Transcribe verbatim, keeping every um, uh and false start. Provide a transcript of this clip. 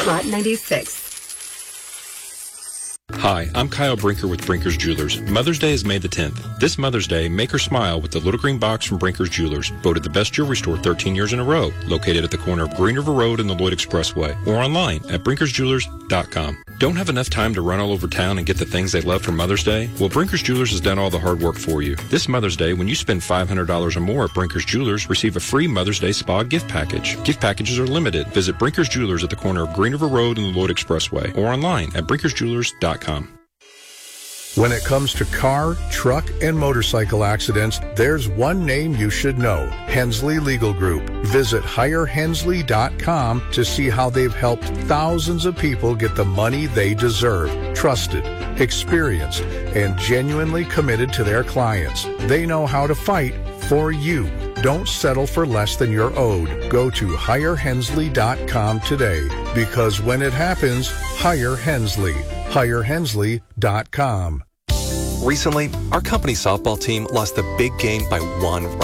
Hot ninety-six. Hi, I'm Kyle Brinker with Brinker's Jewelers. Mother's Day is May the tenth. This Mother's Day, make her smile with the little green box from Brinker's Jewelers, voted the best jewelry store thirteen years in a row, located at the corner of Green River Road and the Lloyd Expressway, or online at brinkers jewelers dot com. Don't have enough time to run all over town and get the things they love for Mother's Day? Well, Brinker's Jewelers has done all the hard work for you. This Mother's Day, when you spend five hundred dollars or more at Brinker's Jewelers, receive a free Mother's Day spa gift package. Gift packages are limited. Visit Brinker's Jewelers at the corner of Green River Road and the Lloyd Expressway, or online at brinkers jewelers dot com. When it comes to car, truck, and motorcycle accidents, there's one name you should know: Hensley Legal Group. Visit hire hensley dot com to see how they've helped thousands of people get the money they deserve. Trusted, experienced, and genuinely committed to their clients. They know how to fight for you. Don't settle for less than you're owed. Go to hire hensley dot com today, because when it happens, hire Hensley. hire hensley dot com. Recently, our company softball team lost the big game by one run.